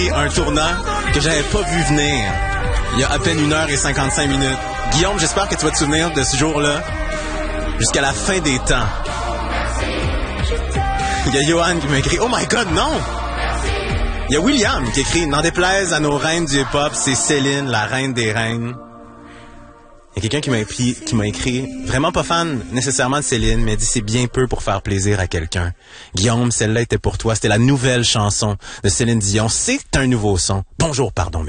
un tournant que j'avais pas vu venir il y a à peine 1h55. Guillaume, j'espère que tu vas te souvenir de ce jour-là jusqu'à la fin des temps. Il y a Johan qui m'a écrit « Oh my God, non! » Il y a William qui écrit « N'en déplaise à nos reines du hip-hop, c'est Céline, la reine des reines. » Il y a quelqu'un qui m'a écrit, vraiment pas fan nécessairement de Céline, mais dit c'est bien peu pour faire plaisir à quelqu'un. Guillaume, celle-là était pour toi. C'était la nouvelle chanson de Céline Dion. C'est un nouveau son. Bonjour, pardon,